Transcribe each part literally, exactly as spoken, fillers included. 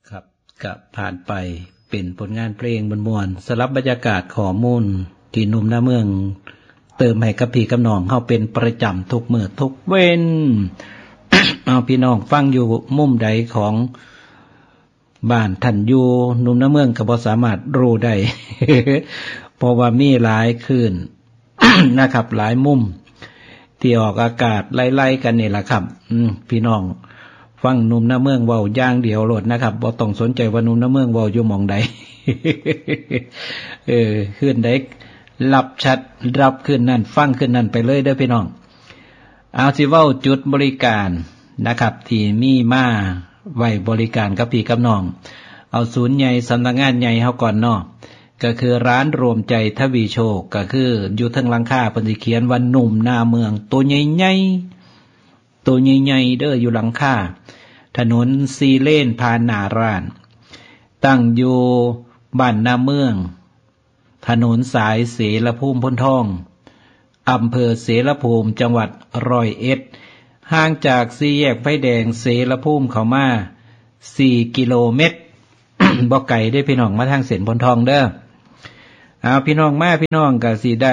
ครับกับผ่านไปเป็นผลงานเพลงมวลๆสลับบรรยากาศข้อมูลที่หนุ่มหน้าเมืองเติมให้กับพี่กับน้องเฮาเป็นประจำทุกมื้อทุกเว้น เอาพี่น้องฟังอยู่มุมใดของบ้านท่านอยู่หนุ่มหน้าเมืองก็บ่สามารถรู้ได้ เพราะว่ามีหลายคืน นะครับหลายมุมที่ออกอากาศไล่ๆกันนี่แหละครับพี่น้องฟังหนุ่มหน้าเมืองเว้าอย่างเดียวโลดนะครับบ่ต้องสนใจว่าหนุ่มหน้าเมืองเว้าอยู่หม้องใด เออคืนใดรับชัดรับคืนนั้นฟังคืนนั้นไปเลยเด้อพี่น้องเอาสิเว้าจุดบริการนะครับที่มีมาไว้บริการกับพี่กับน้องเอาศูนย์ใหญ่สำนักงานใหญ่เฮาก่อนเนาะก็คือร้านรวมใจทวีโชคก็คืออยู่ทั้งหลังคาเพิ่นสิเขียนว่าหนุ่มหน้าเมืองตัวใหญ่ๆตัวใหญ่ๆเด้ออยู่หลังคาถนนซีเลนผ่านหน้าร้านตั้งอยู่บ้านนาเมืองถนนสายเสรภูมิพ้นทองอำเภอเสรภูมิจังหวัดร้อยเอ็ดห่างจากสี่แยกไฟแดงเสรภูมิเข้ามาสี่กิโลเมตร บ่ไกลได้พี่น้องมาทางเส้นพ้นทองเด้อเอาพี่น้องมาพี่น้องก็สิได้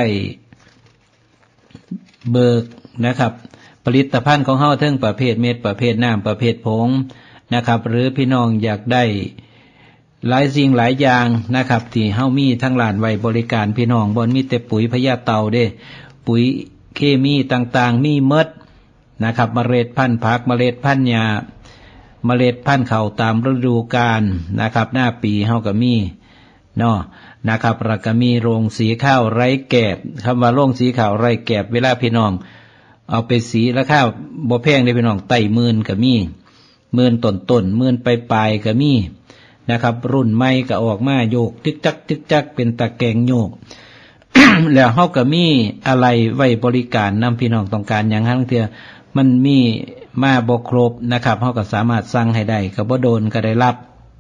เบิกนะครับผลิตภัณฑ์ของเฮาทั้งประเภทเม็ดประเภทน้ำประเภทผงนะครับหรือพี่น้องอยากได้หลายสิ่งหลายอย่างนะครับที่เฮามีทั้งร้านไว้บริการพี่น้องบ่มีแต่ปุ๋ยพญาเต่าเด้ปุ๋ยเคมีต่างๆมีหมดนะครับเมล็ดพันธุ์ผักเมล็ดพันธุ์หญ้าเมล็ดพันธุ์ข้าวตามฤดูกาลนะครับหน้าปีเฮาก็มีเนาะนะครับแล้วก็มีโรงสีข้าวไร้แกบคำว่าโรงสีข้าวไร้แกบเวลาพี่น้องเอาไปสีราคาบ่แพงเด้พี่น้องไต่หมื่นก็มีหมื่นต้นๆหมื่นปลายๆก็มีนะครับรุ่นใหม่ก็ออกมาโยกตึกจักตึกจักเป็นตะแกรงโยก แล้วเฮาก็มีอะไรไว้บริการนำพี่น้องต้องการอย่างนั้นเทื่อมันมีมาบ่ครบนะครับเฮาก็สามารถสั่งให้ได้ก็บ่โดนก็ได้รับ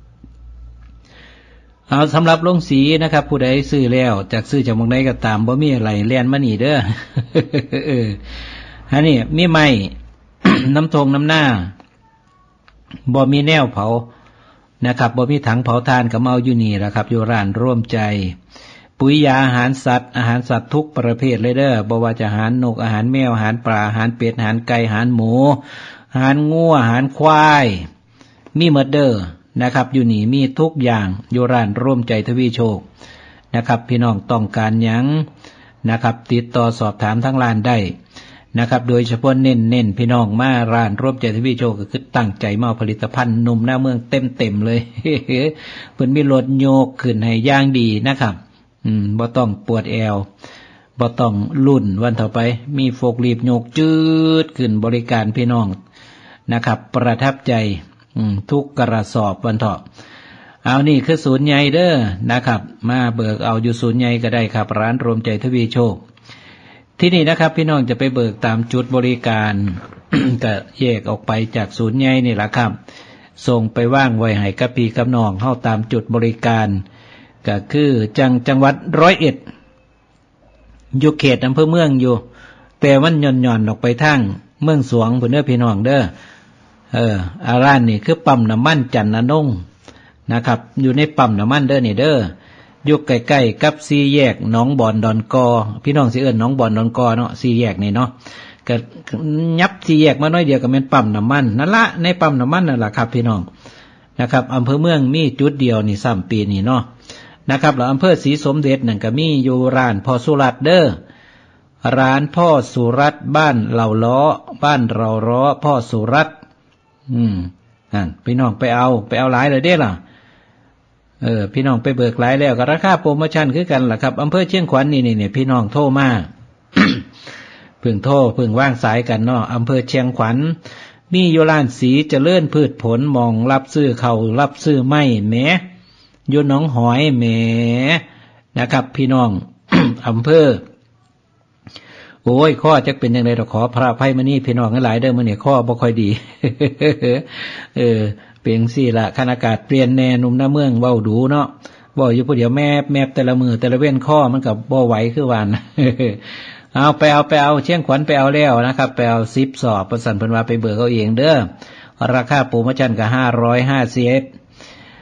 เอาสำหรับโรงสีนะครับผู้ใดซื้อแล้วจากซื้อจากหม้องใดก็ตามบ่มีอะไรแล่นมานี่เด้อ เอออันนี้มีไม้ น้ำทงน้ำหน้าบ่มีแนวเผานะครับบ่มีถังเผาทานก็มาเอาอยู่นี่ล่ะครับอยู่ร้านร่วมใจปุ๋ยยาอาหารสัตว์อาหารสัตว์ทุกประเภทเลยเด้อบ่ว่าจะอาหารนกอาหารแมวอาหารปลาอาหารเป็ดอาหารไก่อาหารหมูอาหารงัวอาหารควายมีหมดเด้อนะครับอยู่นี่มีทุกอย่างอยู่ร้านร่วมใจทวีโชคนะครับพี่น้องต้องการหยังนะครับติดต่อสอบถามทั้งร้านได้นะครับโดยเฉพาะเน้นๆพี่น้องมาร้านร่วมใจทวีโชคก็คือตั้งใจมาผลิตภัณฑ์หนุ่มหน้าเมืองเต็มๆเลย เพิ่นมีรถโยกขึ้นให้อย่างดีนะครับอืมบ่ต้องปวดแอวบ่ต้องลุ่นวันต่อไปมีโฟกลีฟโยกจืดขึ้นบริการพี่น้องนะครับประทับใจอืมทุกกระสอบวันเถาะเอานี่คือศูนย์ใหญ่เด้อนะครับมาเบิกเอาอยู่ศูนย์ใหญ่ก็ได้ครับร้านรวมใจทวีโชคที่นี่นะครับพี่น้องจะไปเบิกตามจุดบริการ ก็แยกออกไปจากศูนย์ใหญ่นี่แหละครับส่งไปว่างไว้ให้กับพี่กับน้องเข้าตามจุดบริการก็คือจังจังหวัดร้อยเอ็ดอยู่เขตอำเภอเมืองอยู่แต่มันย่อนๆออกไปทางเมืองสวงพุ่นเด้อพี่น้องเด้อเอออาร้านนี่คือปั๊มน้ำมันจันทนงค์นะครับอยู่ในปั๊มน้ำมันเด้อนี่เด้ออยู่ใกล้ๆกับสี่แยกหนองบอนดอนกอพี่น้องสิเอิ้นหนองบอนดอนกอเนาะสี่แยกนี่เนาะก็ยับสี่แยกมาน้อยเดียวก็แม่นปั๊มน้ำมันนั่นละในปั๊มน้ำมันนั่นล่ะครับพี่น้องนะครับอำเภอเมืองมีจุดเดียวนี่ซ้ำปีนี่เนาะนะครับแล้วอำเภอศรีสมเด็จนั่นก็มีอยู่ร้านพ่อสุรัตน์เด้อร้านพ่อสุรัตน์บ้านเหล่าล้อบ้านเราล้อพ่อสุรัตน์อืมนั่นพี่น้องไปเอาไปเอาหลายเลยเด้ล่ะเออพี่น้องไปเบิกหลายแล้วก็ราคาโปรโมชั่นคือกันล่ะครับอำเภอเชียงขวัญนี่นี่พี่น้องโทรมา เพิ่งโทรเพิ่งว่างสายกันเนาะอำเภอเชียงขวัญมีอยู่ร้านสีเจริญพืชผลมองรับซื้อเขารับซื้อไม้แหมอยู่หนองหอยแหมนะครับพี่น้อง อำเภอโอ้ยข้อจักเป็นยังไงเราขอพระอภัยมานี่พี่น้องหลายเด้อมื้อนี้ข้อบ่ค่อยดี เออเปลี่ยนสี่ละคันอากาศเปลี่ยนแน่หนุ่มหน้าเมืองเว้าดูเนาะเว้าอยู่ผู้เดียวแมบแมบแต่ละมือแต่ละเว้นข้อมันก็บ่ไหวคือวาน เอาไปเอาไปเอาเชียงขวัญไปเอาแล้วนะครับไปเอาสิบสอบประสันเพิ่นว่าไปเบิกเอาเองเด้อราคาโปรโมชั่นก็ห้าร้อยห้าสิบ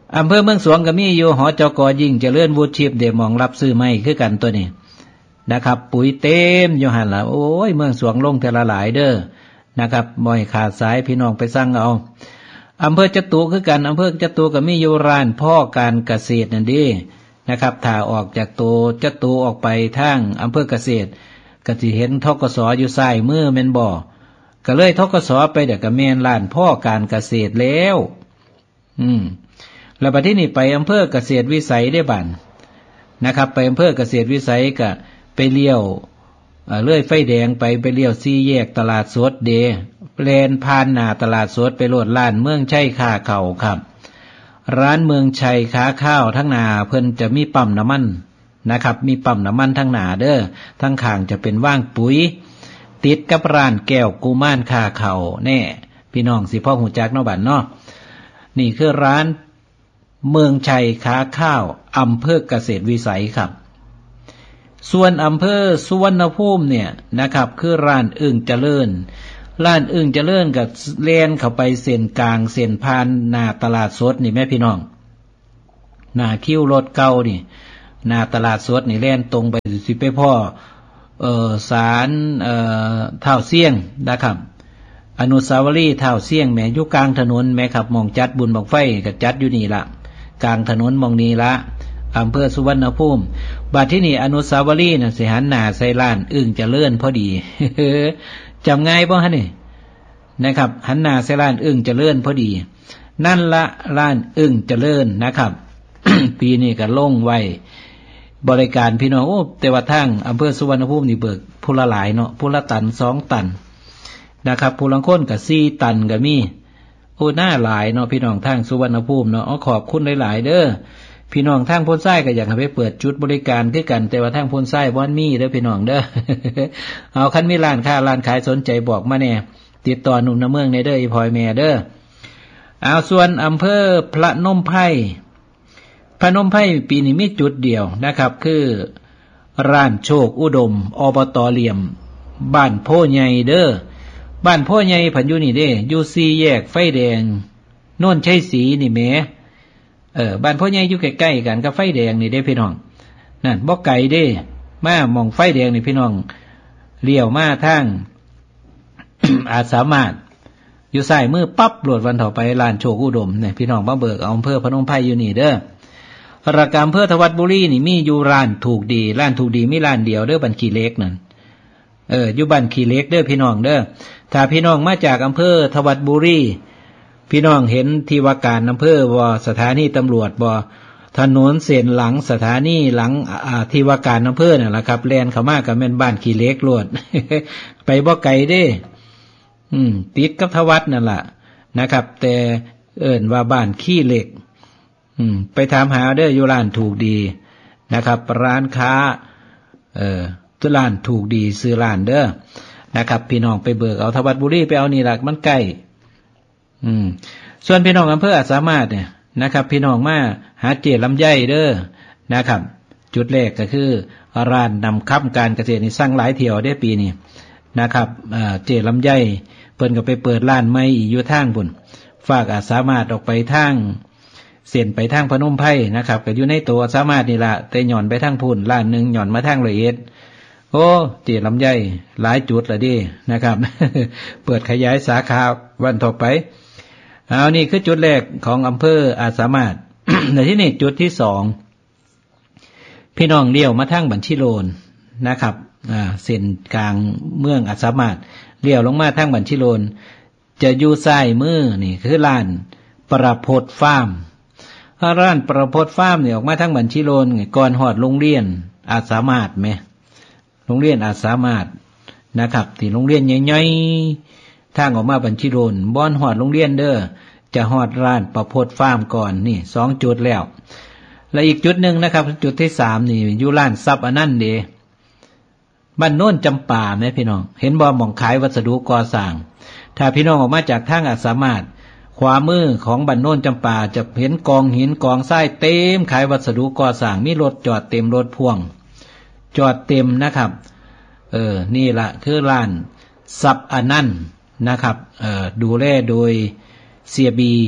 อำเภอเมืองสวงก็มีอยู่หจก.ยิ่งเจริญวูดชีพเดมองรับซื้อไม้คือกันตัวนี้นะครับปุ๋ยเต็มอยู่หั่นล่ะโอ้ยเมืองสวงลงแต่ละหลายเด้อนะครับบ่อยขาดสายพี่น้องไปสั่งเอาอำเภอจตุคือกันอำเภอจตุก็มีอยู่ร้านพ่อการเกษตรนั่นดินะครับถ้าออกจากตัวจตุออกไปทางอำเภอเกษตรก็สิเห็นธกสอยู่ซ้ายมือแม่นบ่ก็เลยธกสไปเดี๋ยวก็แม่นร้านพ่อการเกษตรแล้วอืมแล้วบัดนี้นี่ไปอำเภอเกษตรวิสัยได้บัดนะครับไปอำเภอเกษตรวิสัยก็ไปเลี้ยวเอ่อเลื่อยไฟแดงไปไปเลี้ยวสี่แยกตลาดสดเดแลนผ่านหน้าตลาดสดไปโลดร้านเมืองชัยค้าข้าวครับร้านเมืองชัยค้าข้าวทั้งหน้าเพิ่นจะมีปั๊มน้ำมันนะครับมีปั๊มน้ำมันทั้งหน้าเด้อทั้งข้างจะเป็นว่างปุ๋ยติดกับร้านแก้วกุมารค้าข้าวแน่พี่น้องสิพ่อหูจักเนาะบัดเนาะนี่คือร้านเมืองชัยค้าข้าวอำเภอเกษตรวิสัยครับส่วนอำเภอสุวรรณภูมิเนี่ยนะครับคือร้านอึ่งเจริญร้านอึ่งเจริญกับแล่นเข้าไปเส้นกลางเส้นผ่านหน้าตลาดสดนี่แม่พี่น้องหน้าคิวรถเก่านี่หน้าตลาดสดนี่แล่นตรงไปสิไปพ่อเอ่อศาลเอ่อเท้าเสี่ยงนะครับอนุสาวรีย์เท้าเสี่ยงแม่อยู่กลางถนนแม่ครับมองจัดบุญบั้งไฟก็จัดอยู่นี่ล่ะกลางถนนมองนี้ละอำเภอสุวรรณภูมิบัดที่นี่อนุสาวรีย์น่ะสิหันหน้าใส่ร้านอึ่งเจริญพอดี จำง่ายบ่ฮะนี่นะครับหันหน้าใส่ร้านอึ่งเจริญพอดีนั่นละร้านอึ่งเจริญนะครับ ปีนี้ก็ลงไว้บริการพี่น้องโอ้แต่ว่าทางอำเภอสุวรรณภูมินี่เบิกผู้ละหลายเนาะผู้ละตันสองตันนะครับผู้ลังคนก็สี่ตันก็มีโอ้หน้าหลายเนาะพี่น้องทางสุวรรณภูมิเนาะอ๋อขอบคุณหลายๆเด้อพี่น้องทางพ้นไส้ก็อยากให้ไปเปิดจุดบริการคือกันแต่ว่าทางพ้นไส้บ่มีเด้อพี่น้องเด้อ เอาคันมีร้านค้าร้านขายสนใจบอกมาแน่ติดต่อหนุ่มน้ำเมืองในเด้ออีพลอยแม่เด้อเอาส่วนอำเภอพระนมไพรพระนมไพรปีนี้มีจุดเดียวนะครับคือร้านโชคอุดมอบต.เหลี่ยมบ้านโพใหญ่เด้อบ้านโพใหญ่ผันอยู่นี่เด้อยู่สี่แยกไฟแดงโน่นใช้สีนี่แหมเออบ้านพ่อใหญ่อยู่ใกล้ๆกันกับไฟแดงนี่เด้พี่น้องนั่นบ่ไกลเด้มามองไฟแดงนี่พี่น้องเลี้ยวมาทาง อาจสามารถอยู่ซ้ายมือปั๊บโหลดวันต่อไปลานโชคอุดมเนี่ยพี่น้องมาเบิกเอาอำเภอพนมไพรอยู่นี่เด้อระกำเภอทวัดบุรีนี่มีอยู่ร้านถูกดีร้านถูกดีมีร้านเดียวเด้อบันขี้เล็กนั่นเอออยู่บ้านขี้เล็กเด้อพี่น้องเด้อถ้าพี่น้องมาจากอำเภอทวัดบุรีพี่น้องเห็นที่ว่าการอำเภอบ่สถานีตำรวจบ่ถนนเส้นหลังสถานีหลังอ่าที่ว่าการอำเภอน่ะล่ะครับแล่นเข้ามาก็แม่นบ้านขี้เล็กโลด ไปบ่ไกลเด้อืมติดกับทวัดนั่นล่ะนะครับแต่เอิ้นว่าบ้านขี้เหล็กอืมไปถามหาเด้ออยู่ร้านถูกดีนะครับร้านค้าเอ่อตัวร้านถูกดีซื้อร้านเด้อนะครับพี่น้องไปเบิกเอาทวัดบุรีไปเอานี่ล่ะมันใกล้อืมส่วนพี่น้องอำเภออาจสามารถเนี่ยนะครับพี่น้องมาหาเจลำไยเด้อนะครับจุดแรกก็คือร้านนำคับการเกษตรนี่สร้างหลายเที่ยวได้ปีนี้นะครับเจลำไยเพิ่นก็ไปเปิดร้านใหม่อีกอยู่ทางพุ่นฝากอาจสามารถออกไปทางเส้นไปทางพนมไพรนะครับก็อยู่ในตัวสามารถนี่ล่ะแต่หย่อนไปทางพุ่นร้านนึงหย่อนมาทางละเอียดโอ้เจลำไยหลายจุดละดินะครับ เปิดขยายสาขาวันต่อไปเอานี่คือจุดแรกของอำเภออาจสามารถ ในที่นี่จุดที่สองพี่น้องเลี้ยวมาทางบัญชีโลนนะครับอ่าเส้นกลางเมืองอาจสามารถเลี้ยวลงมาทางบัญชีโลนจะอยู่ซ้ายมือนี่คือร้านประพจน์ฟาร์มร้านประพจน์ฟาร์มเนี่ยออกมาทางบัญชีโลนก่อนหอดโรงเรียนอาจสามารถไหมโรงเรียนอาจสามารถนะครับที่โรงเรียนใหญ่ๆทางออกมาบัญชีโลนบ่อนหอดโรงเรียนเด้อจะหอดร้านประพจน์ฟาร์มก่อนนี่สองจุดแล้วและอีกจุดหนึ่งนะครับจุดที่สามนี่อยู่ร้านซับอนันต์เดบ้านโน้นจำป่าไหมพี่น้องเห็นบ่หม่องขายวัสดุก่อสร้างถ้าพี่น้องออกมาจากทางอาจสามารถขวามือของบ้านโน้นจำป่าจะเห็นกองหินกองทรายเต็มขายวัสดุก่อสร้างมีรถจอดเต็มรถพ่วงจอดเต็มนะครับเออนี่ละคือร้านซับอนันต์นะครับเอ่อดูแลโดยเสียบี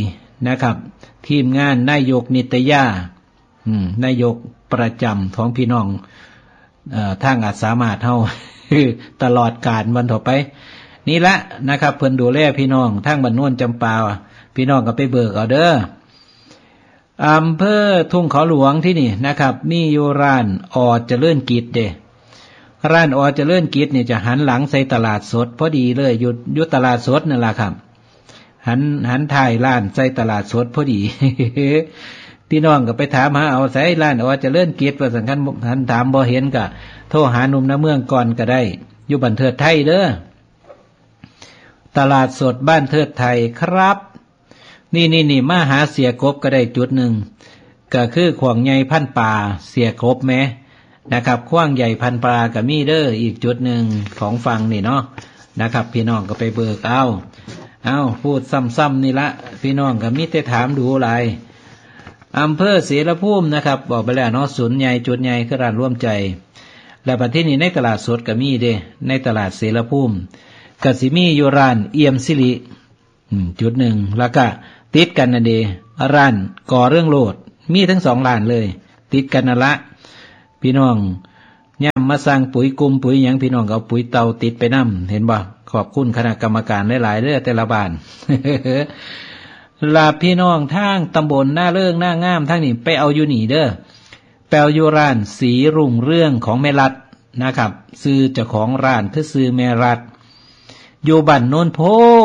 นะครับทีมงานนายกนิตยานายกประจำของพี่น้องเอ่อทางอาจสามารถเฮา ตลอดกาลวันต่อไปนี่ละนะครับเพิ่นดูแลพี่น้องทางบ้านโน้นจำปาพี่น้องก็ไปเบิกเอาเด้ออำเภอทุ่งเขาหลวงที่นี่นะครับมีอยู่ร้านออเจริญกิจเด้ร้านออเจริญกิจนี่จะหันหลังใส่ตลาดสดพอดีเลยอยู่อยู่ตลาดสดนั่นล่ะครับหันหันถ่ายร้านใส่ตลาดสดพอดี พี่น้องก็ไปถามหาเอาใส่ร้านออเจริญกิจว่าสังคันหันถามบ่เห็นก็โทรหาหนุ่มน้ำเมืองก่อนก็ได้อยู่บ้านเทิดไทยเด้อตลาดสดบ้านเทิดไทยครับนี่นี่นี่มาหาเสียกบก็ได้จุดหนึ่งก็คือขวางใหญ่พันป่าเสียกบแม้นะครับขวางใหญ่พันปลากับมีเด้ออีกจุดหนึ่งของฟังนี่เนาะนะครับพี่น้องก็ไปเบิกเอาเอาพูดซ้ำๆนี่ละพี่น้องก็มีแต่ถามดูหลายอำเภอศรีละภูมินะครับบอกไปแล้วเนาะศูนย์ใหญ่จุดใหญ่คือร้านร่วมใจและประเทศนี้ในตลาดสดก็มีเด้ในตลาดศรีละภูมิก็สิมีอยู่ร้านเอี่ยมสิริจุดหนึ่งแล้วก็ติดกันนั่นเด้ร้านก่อเรื่องโลดมีทั้งสองร้านเลยติดกันนั่นละพี่น้องย่ำมาสร้างปุ๋ยกลุ่มปุ๋ยหยังพี่น้องเอาปุ๋ยเตาติดไปนำเห็นบ่ขอบคุณคณะกรรมการหลายๆเด้อแต่ละบ้าน ลาพี่น้องทางตำบลหน้าเรื่องหน้างามทั้งนี้ไปเอาอยู่นี่เด้อแปลอยู่ร้านสีรุ่งเรื่องของแม่รัดนะครับซื้อเจ้าของร้านคือซื้อแม่รัดอยู่บ้านโนนโพ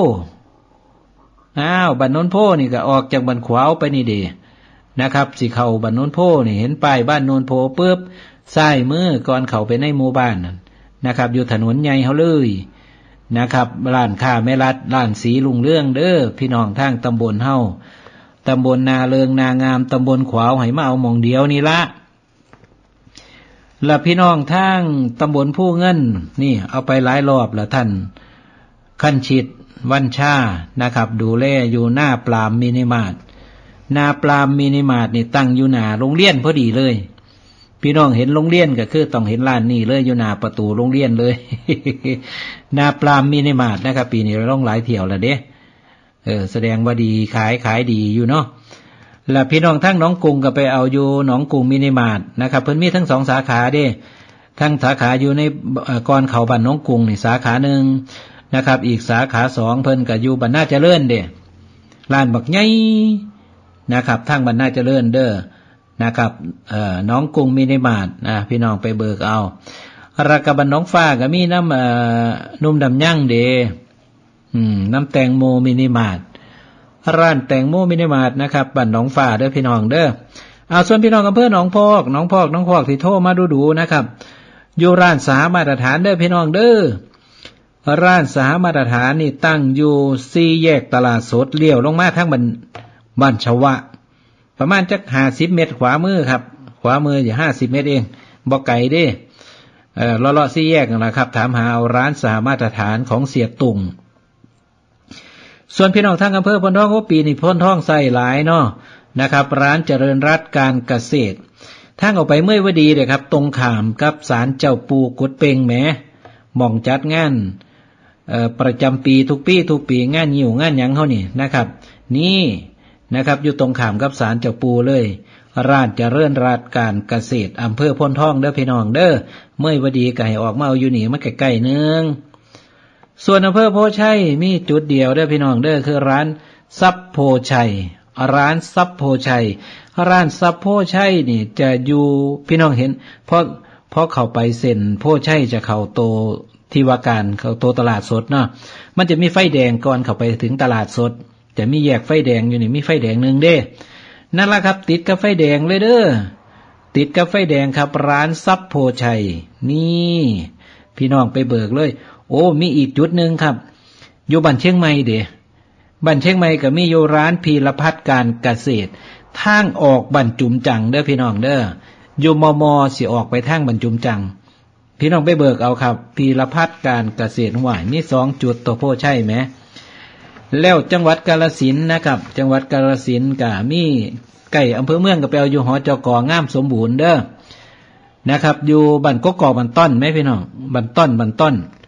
อ้าวบ้านโนนโพนี่ก็ออกจากบ้านขวาวไปนี่เด้นะครับสิเข้าบ้านโนนโพนี่เห็นป้ายบ้านโนนโพปึ๊บซ้ายมือก่อนเข้าไปในหมู่บ้านนะครับอยู่ถนนใหญ่เฮาเลยนะครับร้านค้าแม่รัดร้านสีรุ่งเรื่องเด้อพี่น้องทางตำบลเฮาตำบลนาเริงนางามตำบลขวาวให้มาเอาหม่องเดียวนี่ละและพี่น้องทางตำบลผู้เงินนี่เอาไปหลายรอบแล้วท่านขั้นชิดวันชานะครับดูแลอยู่หน้าปรามมินิมาร์ทหน้าปรามมินิมาร์ทนี่ตั้งอยู่หน้าโรงเรียนพอดีเลยพี่น้องเห็นโรงเรียนก็คือต้องเห็นร้านนี่เลยอยู่หน้าประตูโรงเรียนเลย หน้าปรามมินิมาร์ทนะครับปีนี้เราต้องหลายเที่ยวแล้วเด้เออแสดงว่าดีขายขายดีอยู่เนาะแล้วพี่น้องทั้งหนองกรุงก็ไปเอาอยู่หนองกรุงมินิมาร์ทนะครับเพิ่นมีทั้งสองสาขาเด้ทั้งสาขาอยู่ในก่อนเขาบ้านหนองกรุงนี่สาขาหนึ่งนะครับอีกสาขาสองเพิ่นก็อยู่บ้านนาเจริญเด้ร้านบักใหญ่นะครับทางบ้านนาเจริญเด้อนะครับเอ่อหนองกรุงมินิมาร์ทนะพี่น้องไปเบิกเอาราคาบ้านหนองฟ้าก็มีน้ำเอ่อนุ่มดำยั่งเด้อืมน้ำแตงโมมินิมาร์ทร้านแตงโมมินิมาร์ทนะครับบ้านหนองฟ้าเด้อพี่น้องเด้อเอาส่วนพี่น้องอำเภอหนองพอกหนองพอกหนองพอกที่โทรมาดูๆนะครับอยู่ร้านสามาตรฐานเด้อพี่น้องเด้อร้านสามาตรฐานนี่ตั้งอยู่สี่แยกตลาดสดเลี้ยวลงมาทางบ้านบ้านชวะประมาณจักห้าสิบเมตรขวามือครับขวามืออยู่ห้าสิบเมตรเองบ่ไกลเด้เอ่อเลาะๆสี่แยกนั่นแหละครับถามหาเอาร้านสามาตรฐานของเสียตุ่งส่วนพี่น้องทางอำเภอพนทองโอ้ปีนี่พนทองใส่หลายเนาะนะครับร้านเจริญรัตน์การเกษตรทางออกไปเมื่อวดีเลยครับตรงข้ามกับศาลเจ้าปู่กุดเปงแหมหม่องจัดงานเอ่อประจำปีทุกปีทุกปีงานหิวงานหยังเฮานี่นะครับนี่นะครับอยู่ตรงข้ามกับศาลเจ้าปู่เลยร้านเจริญรัตน์การเกษตรอำเภอพนทองเด้อพี่น้องเด้อเมื่อวดีก็ให้ออกมาเอาอยู่นี่มาใกล้ๆนึงส่วนอำเภอโพชัยมีจุดเดียวเด้อพี่น้องเด้อคือร้านซับโพชัยร้านซับโพชัยร้านซับโพชัยนี่จะอยู่พี่น้องเห็นเพราะเพราะเข้าไปเส้นโพชัยจะเข้าโตที่ว่าการเข้าโตตลาดสดเนาะมันจะมีไฟแดงก่อนเข้าไปถึงตลาดสดแต่มีแยกไฟแดงอยู่นี่มีไฟแดงนึงเด้นั่นล่ะครับติดกับไฟแดงเลยเด้อติดกับไฟแดงครับร้านซับโพชัยนี่พี่น้องไปเบิกเลยโอ้มีอีกจุดหนึ่งครับอยู่บ้านเชียงใหม่เด้บ้านเชียงใหม่ก็มีอยู่ร้านพีรพัฒน์การเกษตรทางออกบ้านจุมจังเด้อพี่น้องเด้ออยู่มมสิออกไปทางบ้านจุมจังพี่น้องไปเบิกเอาครับพีรพัฒน์การเกษตรหวายมีสองจุดตัวโพใช่ไหมแล้วจังหวัดกาฬสินธุ์นะครับจังหวัดกาฬสินธุ์ก็มีใกล้อำเภอเมืองก็ไปเอาอยู่หอจกงามสมบูรณ์เด้อนะครับอยู่บ้านกกอกบ้านต้นไหมพี่น้องบ้านต้นบ้านต้น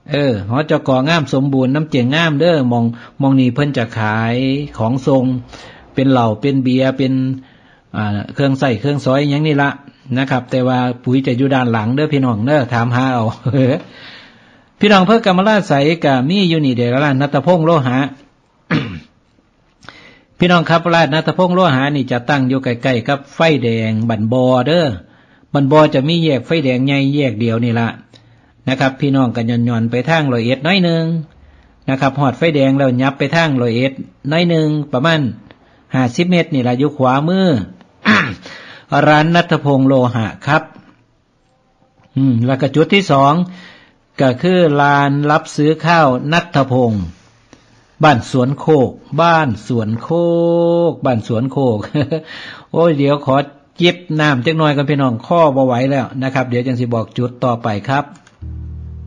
เออหอจกงามสมบูรณ์น้ำเจียงงามเด้อมองมองนี่เพิ่นจะขายของทรงเป็นเหล้าเป็นเบียร์เป็นอ่าเครื่องใส่เครื่องซอยอย่างนี้ละนะครับแต่ว่าปุ๋ยจะอยู่ด้านหลังเด้อพี่น้องเด้อถามหาเอา พี่น้องเพิ่นกำมะลาใสก็มีอยู่นี่เด้อร้านณัฐพงษ์โลหะ พี่น้องครับร้านณัฐพงษ์โลหะนี่จะตั้งอยู่ใกล้ๆกับไฟแดงบันบอเด้อบันบอจะมีแยกไฟแดงใหญ่แยกเดียวนี่ละนะครับพี่น้องกันย่อนๆไปทางร้อยเอ็ดน้อยนึงนะครับหอดไฟแดงแล้วยับไปทางร้อยเอ็ดน้อยนึงประมาณห้าสิบเมตรนี่ล่ะอยู่ขวามือ ร้านณัฐพงษ์โลหะครับอืมแล้วก็จุดที่สองก็คือลานรับซื้อข้าวณัฐพงษ์บ้านสวนโคกบ้านสวนโคกบ้านสวนโคก โอ้ยเดี๋ยวขอจิบน้ำจักหน่อยกันพี่น้องข้อบ่ไหวแล้วนะครับเดี๋ยวจังสิบอกจุดต่อไปครับ